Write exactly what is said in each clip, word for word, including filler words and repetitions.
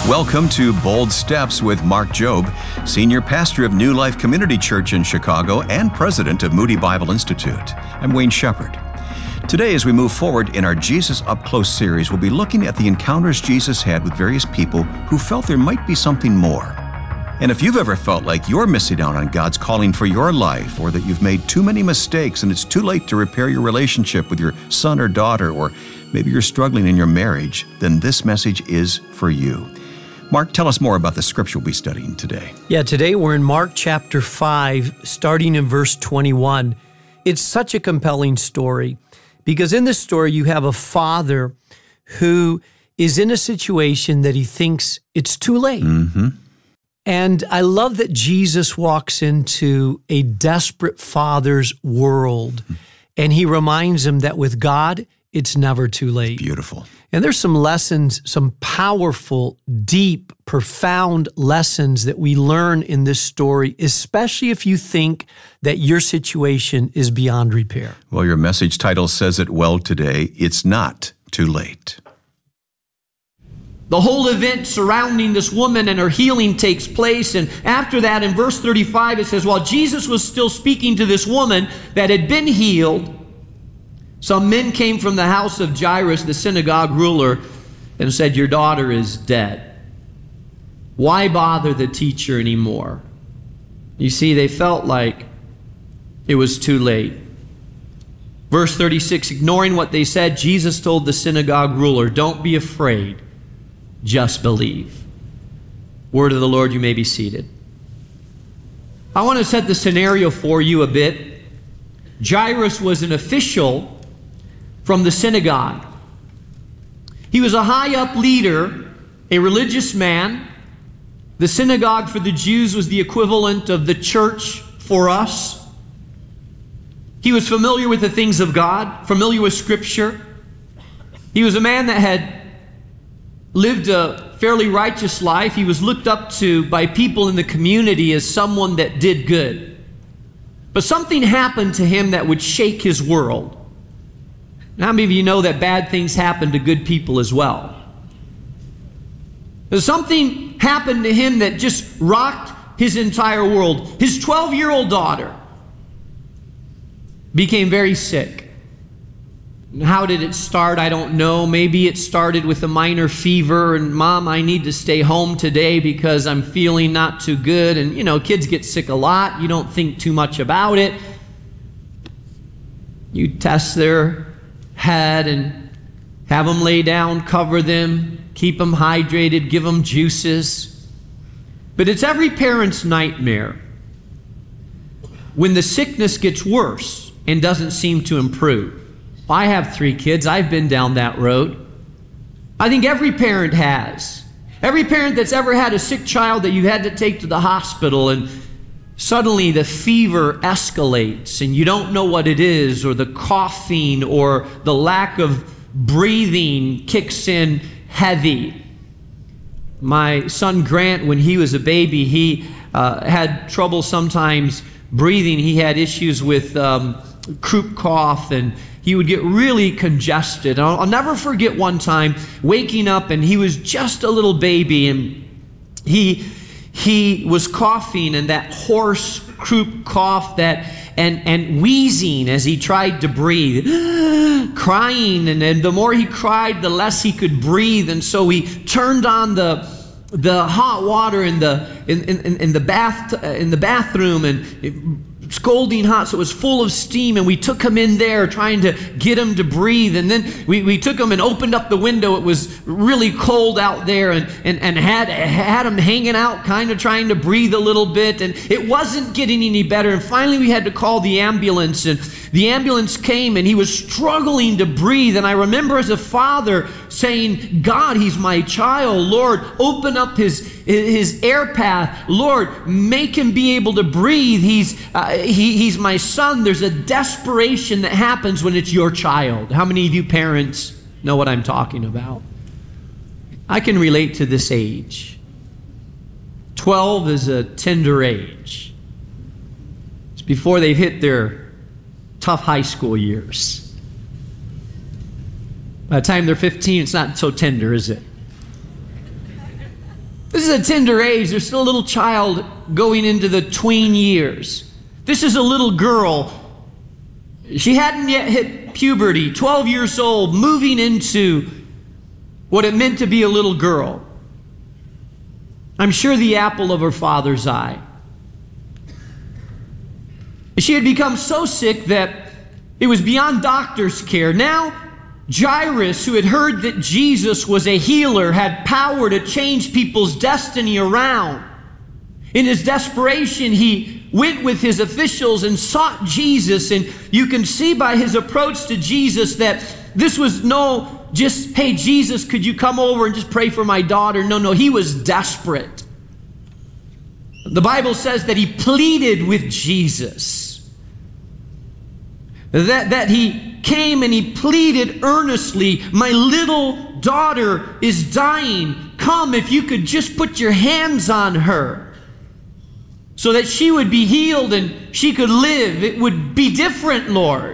Welcome to Bold Steps with Mark Jobe, Senior Pastor of New Life Community Church in Chicago and President of Moody Bible Institute. I'm Wayne Shepherd. Today, as we move forward in our Jesus Up Close series, we'll be looking at the encounters Jesus had with various people who felt there might be something more. And if you've ever felt like you're missing out on God's calling for your life, or that you've made too many mistakes and it's too late to repair your relationship with your son or daughter, or maybe you're struggling in your marriage, then this message is for you. Mark, tell us more about the scripture we'll be studying today. Yeah, today we're in Mark chapter five, starting in verse twenty-one. It's such a compelling story because in this story you have a father who is in a situation that he thinks it's too late. Mm-hmm. And I love that Jesus walks into a desperate father's world, and he reminds him that with God, it's never too late. Beautiful. And there's some lessons, some powerful, deep, profound lessons that we learn in this story, especially if you think that your situation is beyond repair. Well, your message title says it well today. It's not too late. The whole event surrounding this woman and her healing takes place. And after that, in verse thirty-five, it says, while Jesus was still speaking to this woman that had been healed, some men came from the house of Jairus, the synagogue ruler, and said, your daughter is dead. Why bother the teacher anymore? You see, they felt like it was too late. Verse thirty-six, ignoring what they said, Jesus told the synagogue ruler, don't be afraid, just believe. Word of the Lord, you may be seated. I want to set the scenario for you a bit. Jairus was an official from the synagogue. He was a high-up leader, a religious man. The synagogue for the Jews was the equivalent of the church for us. He was familiar with the things of God, familiar with Scripture. He was a man that had lived a fairly righteous life. He was looked up to by people in the community as someone that did good. But something happened to him that would shake his world. Now, how many of you know that bad things happen to good people as well? Something happened to him that just rocked his entire world. His twelve-year-old daughter became very sick. How did it start? I don't know. Maybe it started with a minor fever and, Mom, I need to stay home today because I'm feeling not too good. And, you know, kids get sick a lot. You don't think too much about it. You test their head and have them lay down, cover them, keep them hydrated, give them juices. But it's every parent's nightmare when the sickness gets worse and doesn't seem to improve. I have three kids. I've been down that road. I think every parent has. Every parent that's ever had a sick child that you had to take to the hospital and suddenly the fever escalates and you don't know what it is, or the coughing or the lack of breathing kicks in heavy. My son Grant, when he was a baby, he uh, had trouble sometimes breathing. He had issues with um, croup cough, and he would get really congested. I'll, I'll never forget one time waking up, and he was just a little baby, and he he was coughing, and that hoarse croup cough, that and and wheezing as he tried to breathe, crying, and, and the more he cried, the less he could breathe. And so he turned on the the hot water in the in in, in the bath in the bathroom, and it, scalding hot, so it was full of steam, and we took him in there trying to get him to breathe. And then we, we took him and opened up the window. It was really cold out there, and, and, and had, had him hanging out, kind of trying to breathe a little bit, and it wasn't getting any better. And finally we had to call the ambulance, and the ambulance came, and he was struggling to breathe. And I remember as a father saying, God, he's my child. Lord, open up his, his air path. Lord, make him be able to breathe. He's, uh, he, he's my son. There's a desperation that happens when it's your child. How many of you parents know what I'm talking about? I can relate to this age. twelve is a tender age. It's before they've hit their tough high school years. By the time they're fifteen, it's not so tender, is it? This is a tender age. There's still a little child going into the tween years. This is a little girl. She hadn't yet hit puberty, twelve years old, moving into what it meant to be a little girl. I'm sure the apple of her father's eye. She had become so sick that it was beyond doctor's care. Now, Jairus, who had heard that Jesus was a healer, had power to change people's destiny around. In his desperation, he went with his officials and sought Jesus. And you can see by his approach to Jesus that this was no just, hey, Jesus, could you come over and just pray for my daughter? No, no, he was desperate. The Bible says that he pleaded with Jesus. That, that he came and he pleaded earnestly, my little daughter is dying. Come, if you could just put your hands on her so that she would be healed and she could live. It would be different, Lord.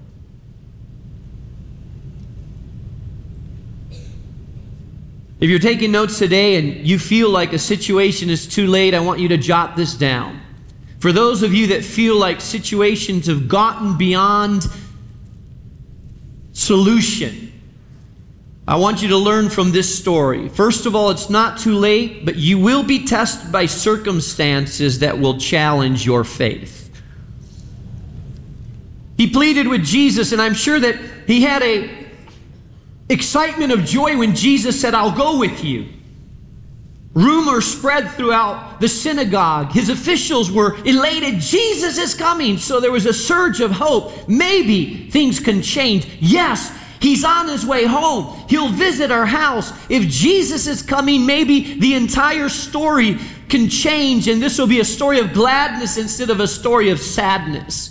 If you're taking notes today and you feel like a situation is too late, I want you to jot this down. For those of you that feel like situations have gotten beyond solution, I want you to learn from this story. First of all, it's not too late, but you will be tested by circumstances that will challenge your faith. He pleaded with Jesus, and I'm sure that he had a excitement of joy when Jesus said, I'll go with you. Rumor spread throughout the synagogue. His officials were elated. Jesus is coming. So there was a surge of hope. Maybe things can change. Yes, he's on his way home. He'll visit our house. If Jesus is coming, maybe the entire story can change, and this will be a story of gladness instead of a story of sadness.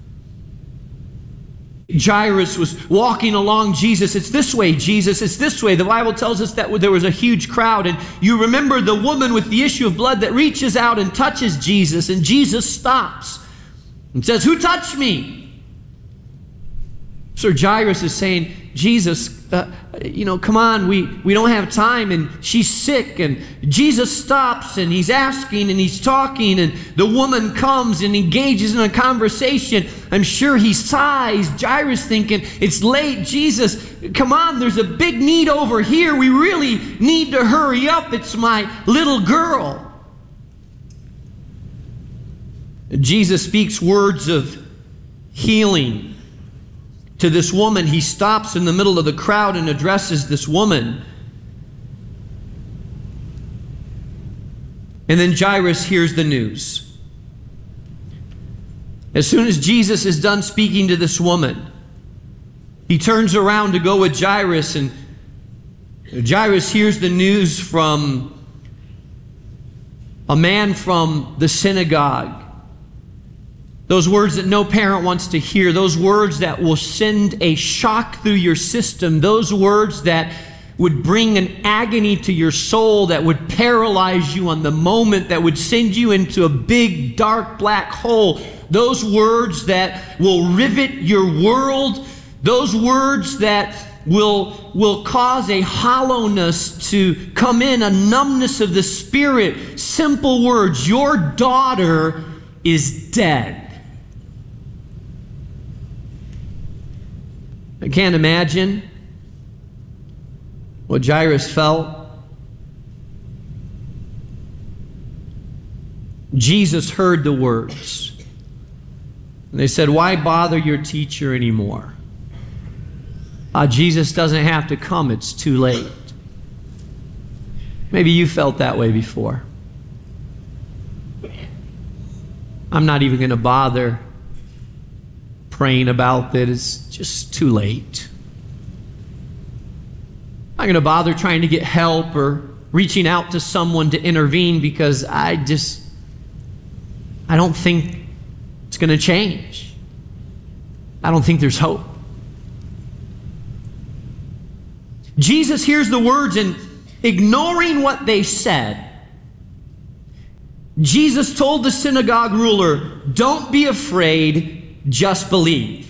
Jairus was walking along Jesus. It's this way, Jesus. It's this way. The Bible tells us that there was a huge crowd. And you remember the woman with the issue of blood that reaches out and touches Jesus. And Jesus stops and says, who touched me? So Jairus is saying, Jesus, uh, you know, come on, we, we don't have time, and she's sick. And Jesus stops, and he's asking, and he's talking, and the woman comes and engages in a conversation. I'm sure he sighs, Jairus thinking, it's late, Jesus, come on, there's a big need over here. We really need to hurry up. It's my little girl. Jesus speaks words of healing to this woman. He stops in the middle of the crowd and addresses this woman. And then Jairus hears the news. As soon as Jesus is done speaking to this woman, he turns around to go with Jairus, and Jairus hears the news from a man from the synagogue. Those words that no parent wants to hear. Those words that will send a shock through your system. Those words that would bring an agony to your soul, that would paralyze you on the moment, that would send you into a big, dark, black hole. Those words that will rivet your world. Those words that will, will cause a hollowness to come in, a numbness of the spirit. Simple words. Your daughter is dead. I can't imagine what Jairus felt. Jesus heard the words. And they said, why bother your teacher anymore? Uh, Jesus doesn't have to come. It's too late. Maybe you felt that way before. I'm not even going to bother praying about that. It's just too late. I'm not going to bother trying to get help or reaching out to someone to intervene, because I just, I don't think it's going to change. I don't think there's hope. Jesus hears the words, and ignoring what they said, Jesus told the synagogue ruler, don't be afraid, just believe.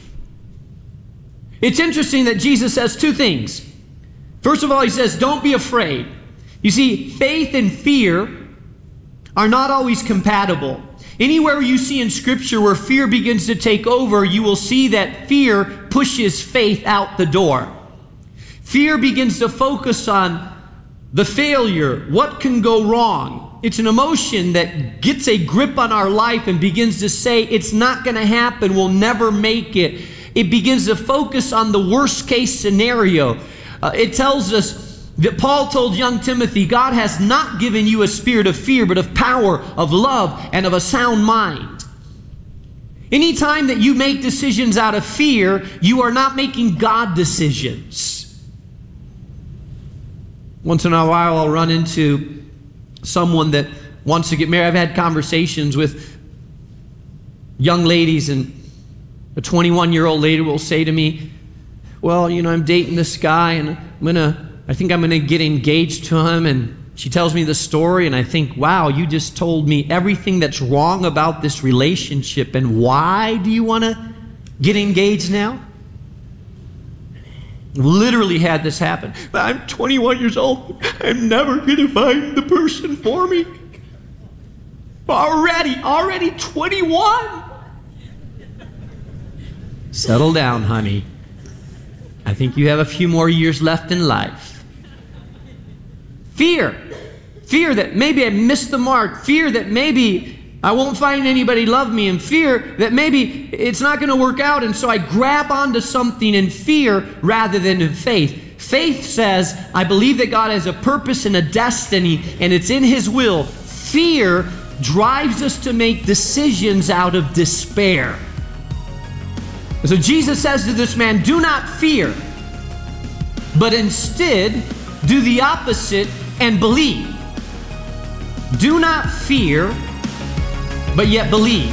It's interesting that Jesus says two things. First of all, he says, don't be afraid. You see, faith and fear are not always compatible. Anywhere you see in Scripture where fear begins to take over, you will see that fear pushes faith out the door. Fear begins to focus on the failure, what can go wrong. It's an emotion that gets a grip on our life and begins to say, it's not going to happen, we'll never make it. It begins to focus on the worst case scenario. Uh, it tells us that Paul told young Timothy, God has not given you a spirit of fear, but of power, of love, and of a sound mind. Anytime that you make decisions out of fear, you are not making God decisions. Once in a while, I'll run into someone that wants to get married. I've had conversations with young ladies, and a twenty-one-year-old lady will say to me, well, you know, I'm dating this guy, and I'm gonna, I think I'm going to get engaged to him. And she tells me the story, and I think, wow, you just told me everything that's wrong about this relationship. And why do you want to get engaged now? Literally had this happen. I'm twenty-one years old. I'm never going to find the person for me. Already, already twenty-one. Settle down, honey. I think you have a few more years left in life. Fear. Fear that maybe I missed the mark. Fear that maybe I won't find anybody love me, and fear that maybe it's not going to work out, and so I grab onto something in fear rather than in faith. Faith says, I believe that God has a purpose and a destiny, and it's in His will. Fear drives us to make decisions out of despair. So Jesus says to this man, do not fear, but instead do the opposite and believe. Do not fear, but yet believe.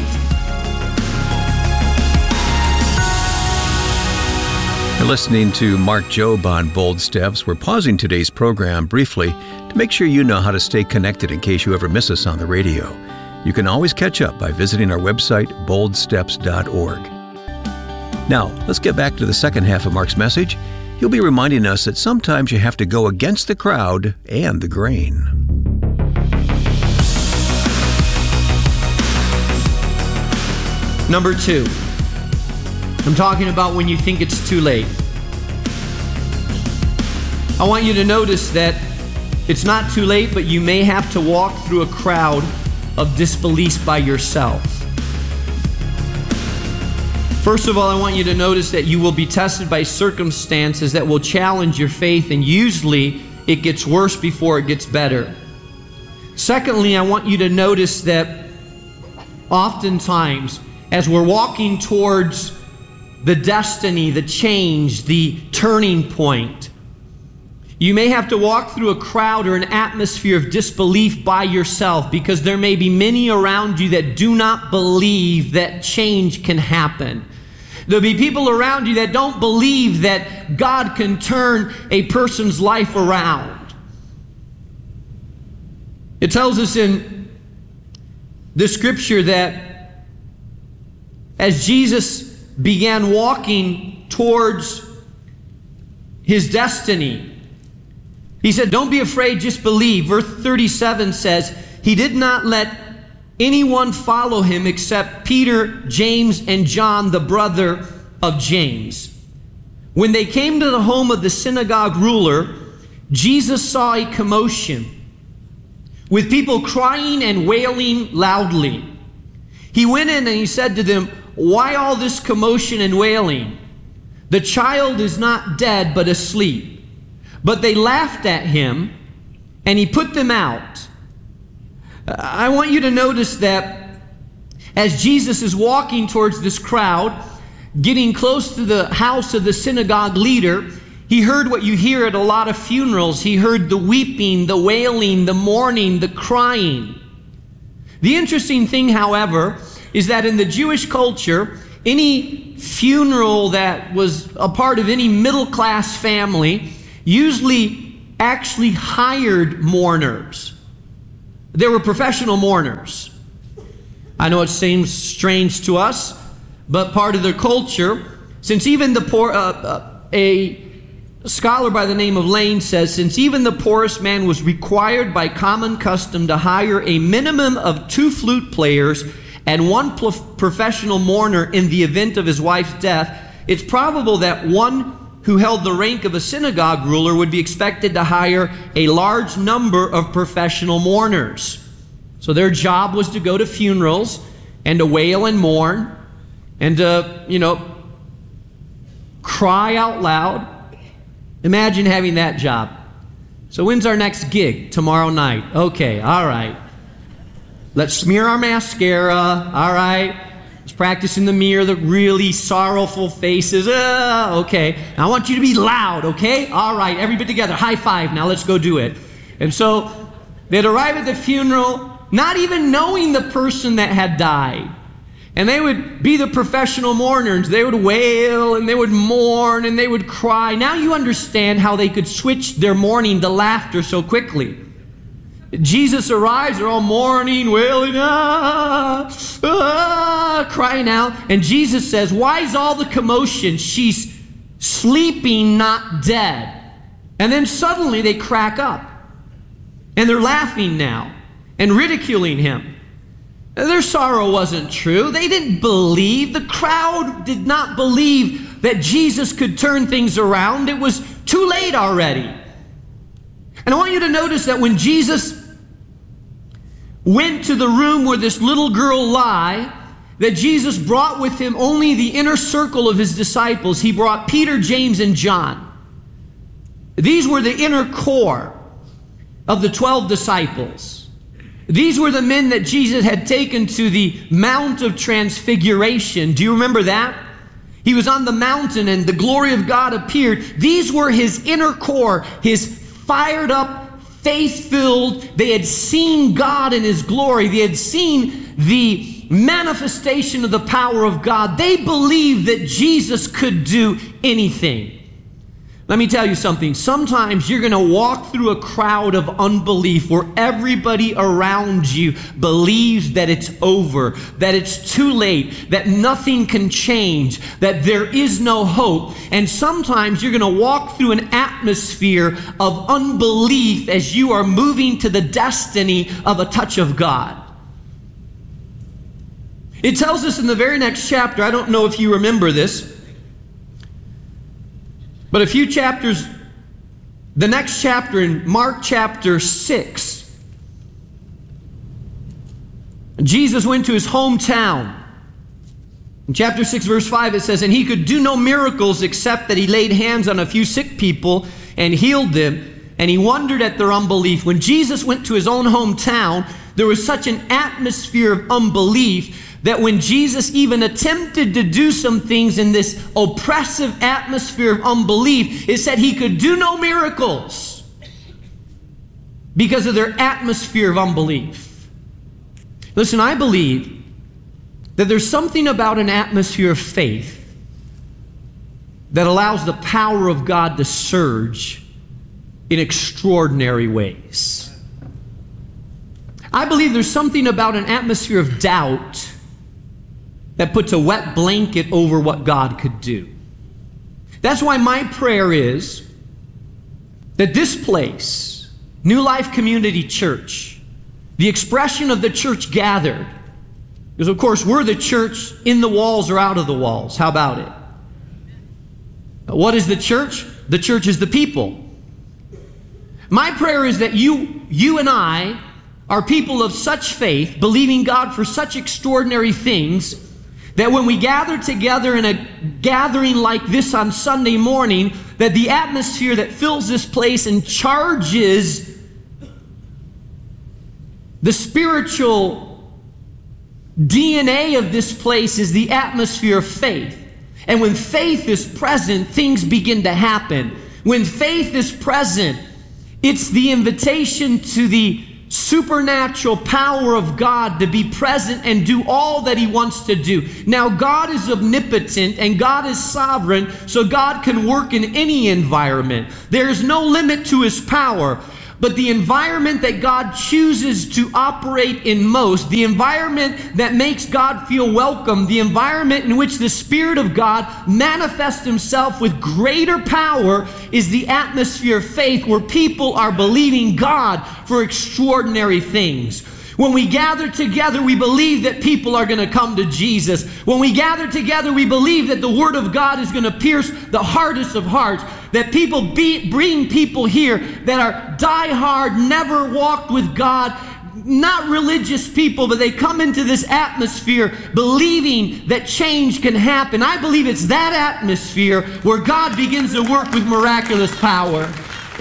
You're listening to Mark Jobe on Bold Steps. We're pausing today's program briefly to make sure you know how to stay connected in case you ever miss us on the radio. You can always catch up by visiting our website, bold steps dot org. Now, let's get back to the second half of Mark's message. He'll be reminding us that sometimes you have to go against the crowd and the grain. Number two, I'm talking about when you think it's too late. I want you to notice that it's not too late, but you may have to walk through a crowd of disbelief by yourself. First of all, I want you to notice that you will be tested by circumstances that will challenge your faith, and usually it gets worse before it gets better. Secondly, I want you to notice that oftentimes, as we're walking towards the destiny, the change, the turning point, you may have to walk through a crowd or an atmosphere of disbelief by yourself, because there may be many around you that do not believe that change can happen. There'll be people around you that don't believe that God can turn a person's life around. It tells us in the scripture that as Jesus began walking towards his destiny, he said, don't be afraid, just believe. Verse thirty-seven says, he did not let anyone follow him except Peter, James, and John, the brother of James. When they came to the home of the synagogue ruler, Jesus saw a commotion with people crying and wailing loudly. He went in and he said to them, why all this commotion and wailing? The child is not dead, but asleep. But they laughed at him, and he put them out. I want you to notice that as Jesus is walking towards this crowd, getting close to the house of the synagogue leader, he heard what you hear at a lot of funerals. He heard the weeping, the wailing, the mourning, the crying. The interesting thing, however, is that in the Jewish culture, any funeral that was a part of any middle-class family usually actually hired mourners. They were professional mourners. I know it seems strange to us, but part of their culture, since even the poor, uh, uh, a A scholar by the name of Lane says, since even the poorest man was required by common custom to hire a minimum of two flute players and one pl- professional mourner in the event of his wife's death, it's probable that one who held the rank of a synagogue ruler would be expected to hire a large number of professional mourners. So their job was to go to funerals and to wail and mourn and to, you know, cry out loud. Imagine having that job. So when's our next gig? Tomorrow night. Okay, all right. Let's smear our mascara. All right. Let's practice in the mirror the really sorrowful faces. Uh, okay. I want you to be loud, okay? All right, everybody together. High five. Now let's go do it. And so they'd arrive at the funeral not even knowing the person that had died. And they would be the professional mourners. They would wail and they would mourn and they would cry. Now you understand how they could switch their mourning to laughter so quickly. Jesus arrives, they're all mourning, wailing, ah, ah, crying out. And Jesus says, why is all the commotion? She's sleeping, not dead. And then suddenly they crack up. And they're laughing now and ridiculing him. Their sorrow wasn't true. They didn't believe. The crowd did not believe that Jesus could turn things around. It was too late already. And I want you to notice that when Jesus went to the room where this little girl lay, that Jesus brought with him only the inner circle of his disciples. He brought Peter, James, and John. These were the inner core of the twelve disciples. These were the men that Jesus had taken to the Mount of Transfiguration. Do you remember that? He was on the mountain and the glory of God appeared. These were his inner core, his fired up, faith-filled. They had seen God in his glory. They had seen the manifestation of the power of God. They believed that Jesus could do anything. Let me tell you something. Sometimes you're going to walk through a crowd of unbelief where everybody around you believes that it's over, that it's too late, that nothing can change, that there is no hope. And sometimes you're going to walk through an atmosphere of unbelief as you are moving to the destiny of a touch of God. It tells us in the very next chapter, I don't know if you remember this, but a few chapters, the next chapter in Mark chapter six, Jesus went to his hometown. In chapter six, verse five, it says, and he could do no miracles except that he laid hands on a few sick people and healed them. And he wondered at their unbelief. When Jesus went to his own hometown, there was such an atmosphere of unbelief that when Jesus even attempted to do some things in this oppressive atmosphere of unbelief, it said he could do no miracles because of their atmosphere of unbelief. Listen, I believe that there's something about an atmosphere of faith that allows the power of God to surge in extraordinary ways. I believe there's something about an atmosphere of doubt that puts a wet blanket over what God could do. That's why my prayer is that this place, New Life Community Church, the expression of the church gathered, because of course we're the church in the walls or out of the walls. How about it? What is the church? The church is the people. My prayer is that you, you and I are people of such faith, believing God for such extraordinary things, that when we gather together in a gathering like this on Sunday morning, that the atmosphere that fills this place and charges the spiritual D N A of this place is the atmosphere of faith. And when faith is present, things begin to happen. When faith is present, it's the invitation to the supernatural power of God to be present and do all that he wants to do. Now, God is omnipotent and God is sovereign, so God can work in any environment. There is no limit to his power. But the environment that God chooses to operate in most, the environment that makes God feel welcome, the environment in which the Spirit of God manifests Himself with greater power, is the atmosphere of faith where people are believing God for extraordinary things. When we gather together, we believe that people are going to come to Jesus. When we gather together, we believe that the Word of God is going to pierce the hardest of hearts. That people be, bring people here that are die-hard, never walked with God, not religious people, but they come into this atmosphere believing that change can happen. I believe it's that atmosphere where God begins to work with miraculous power.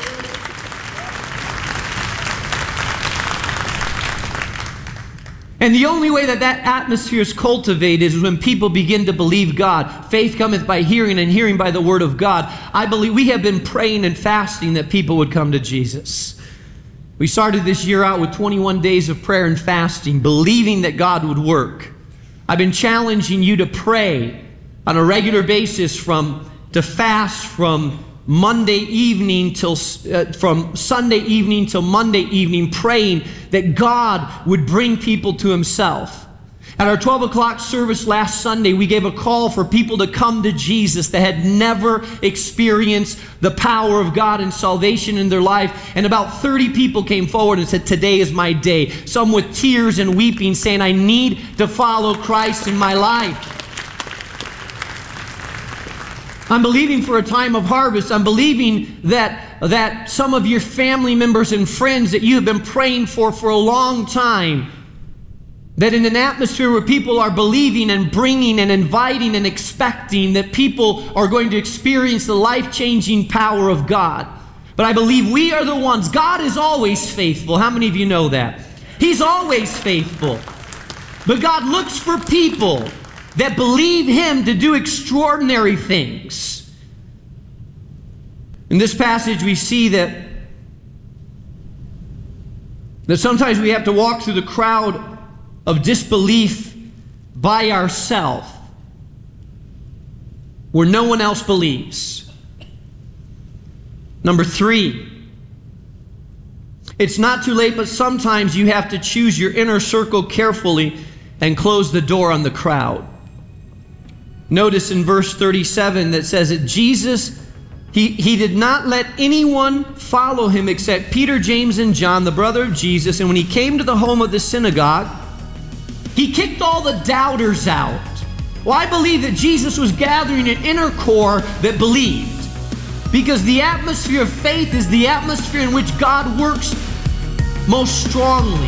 And the only way that that atmosphere is cultivated is when people begin to believe God. Faith cometh by hearing, and hearing by the word of God. I believe we have been praying and fasting that people would come to Jesus. We started this year out with twenty-one days of prayer and fasting, believing that God would work. I've been challenging you to pray on a regular basis, from to fast from Monday evening till uh, from Sunday evening till Monday evening, praying that God would bring people to Himself. At our twelve o'clock service last Sunday, we gave a call for people to come to Jesus that had never experienced the power of God and salvation in their life. And about thirty people came forward and said, "Today is my day." Some with tears and weeping, saying, "I need to follow Christ in my life." I'm believing for a time of harvest. I'm believing that, that some of your family members and friends that you have been praying for for a long time, that in an atmosphere where people are believing and bringing and inviting and expecting, that people are going to experience the life-changing power of God. But I believe we are the ones. God is always faithful. How many of you know that? He's always faithful. But God looks for people that believe Him to do extraordinary things. In this passage, we see that, that sometimes we have to walk through the crowd of disbelief by ourselves, where no one else believes. Number three, it's not too late, but sometimes you have to choose your inner circle carefully and close the door on the crowd. Notice in verse thirty-seven that says that Jesus, he, he did not let anyone follow Him except Peter, James, and John, the brother of Jesus. And when He came to the home of the synagogue, He kicked all the doubters out. Well, I believe that Jesus was gathering an inner core that believed, because the atmosphere of faith is the atmosphere in which God works most strongly.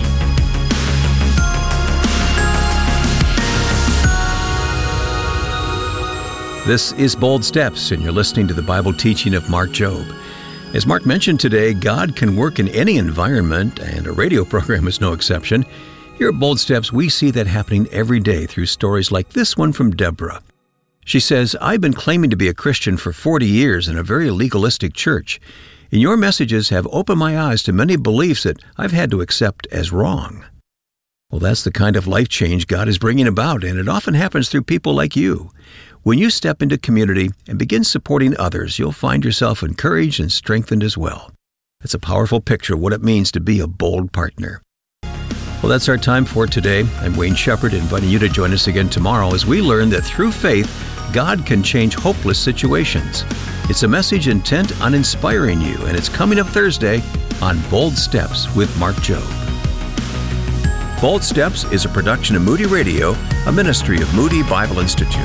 This is Bold Steps, and you're listening to the Bible teaching of Mark Jobe. As Mark mentioned today, God can work in any environment, and a radio program is no exception. Here at Bold Steps, we see that happening every day through stories like this one from Deborah. She says, "I've been claiming to be a Christian for forty years in a very legalistic church, and your messages have opened my eyes to many beliefs that I've had to accept as wrong." Well, that's the kind of life change God is bringing about, and it often happens through people like you. When you step into community and begin supporting others, you'll find yourself encouraged and strengthened as well. It's a powerful picture of what it means to be a bold partner. Well, that's our time for today. I'm Wayne Shepherd, inviting you to join us again tomorrow as we learn that through faith, God can change hopeless situations. It's a message intent on inspiring you, and it's coming up Thursday on Bold Steps with Mark Jobe. Bold Steps is a production of Moody Radio, a ministry of Moody Bible Institute.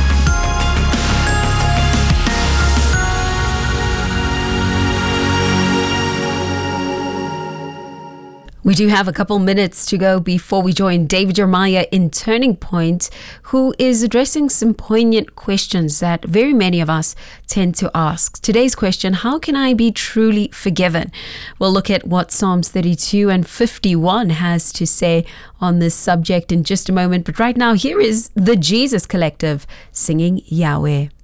We do have a couple minutes to go before we join David Jeremiah in Turning Point, who is addressing some poignant questions that very many of us tend to ask. Today's question, how can I be truly forgiven? We'll look at what Psalms thirty-two and fifty-one has to say on this subject in just a moment. But right now, here is the Jesus Collective singing Yahweh.